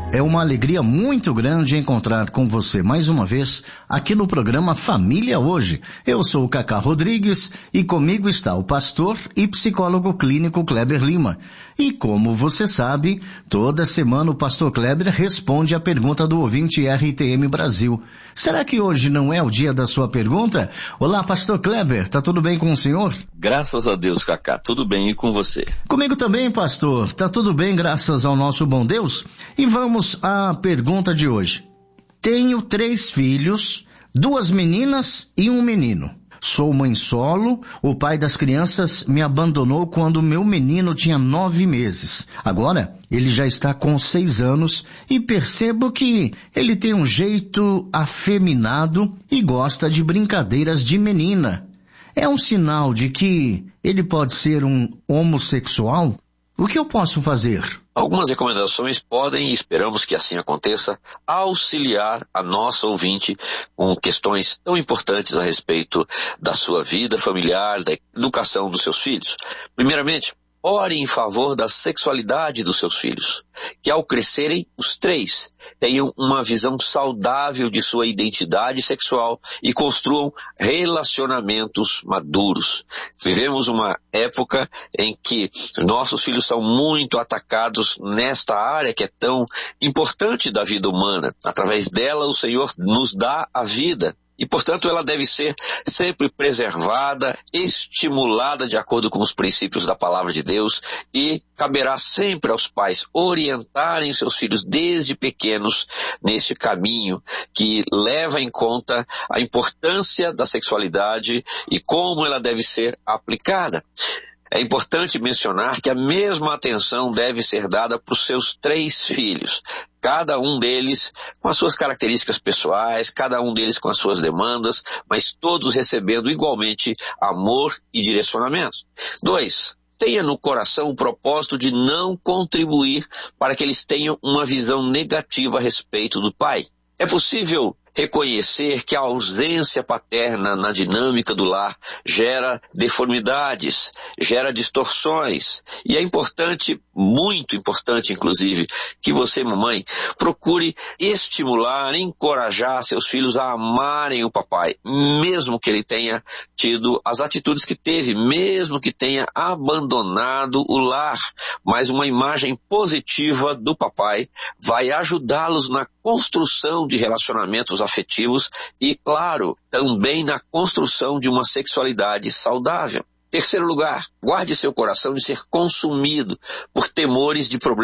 É uma alegria muito grande encontrar com você mais uma vez aqui no programa Família Hoje. Eu sou o Cacá Rodrigues e comigo está o pastor e psicólogo clínico Kleber Lima. E como você sabe, toda semana o pastor Kleber responde a pergunta do ouvinte RTM Brasil. Será que hoje não é o dia da sua pergunta? Olá, pastor Kleber, tá tudo bem com o senhor? Graças a Deus, Cacá, tudo bem e com você? Comigo também, pastor, tá tudo bem graças ao nosso bom Deus? E vamos à pergunta de hoje. Tenho 3 filhos, 2 meninas e um menino. Sou mãe solo, o pai das crianças me abandonou quando meu menino tinha 9 meses. Agora, ele já está com 6 anos e percebo que ele tem um jeito afeminado e gosta de brincadeiras de menina. É um sinal de que ele pode ser um homossexual? O que eu posso fazer? Algumas recomendações podem, e esperamos que assim aconteça, auxiliar a nossa ouvinte com questões tão importantes a respeito da sua vida familiar, da educação dos seus filhos. Primeiramente, ore em favor da sexualidade dos seus filhos, que ao crescerem, os 3 tenham uma visão saudável de sua identidade sexual e construam relacionamentos maduros. Vivemos uma época em que nossos filhos são muito atacados nesta área que é tão importante da vida humana. Através dela, o Senhor nos dá a vida. E, portanto, ela deve ser sempre preservada, estimulada de acordo com os princípios da palavra de Deus e caberá sempre aos pais orientarem seus filhos desde pequenos neste caminho que leva em conta a importância da sexualidade e como ela deve ser aplicada. É importante mencionar que a mesma atenção deve ser dada para os seus 3 filhos, cada um deles com as suas características pessoais, cada um deles com as suas demandas, mas todos recebendo igualmente amor e direcionamento. 2. Tenha no coração o propósito de não contribuir para que eles tenham uma visão negativa a respeito do pai. É possível reconhecer que a ausência paterna na dinâmica do lar gera deformidades, gera distorções. E é importante, muito importante inclusive, que você, mamãe, procure estimular, encorajar seus filhos a amarem o papai, mesmo que ele tenha tido as atitudes que teve, mesmo que tenha abandonado o lar. Mas uma imagem positiva do papai vai ajudá-los na construção de relacionamentos afetivos e, claro, também na construção de uma sexualidade saudável. 3º lugar, guarde seu coração de ser consumido por temores de problemas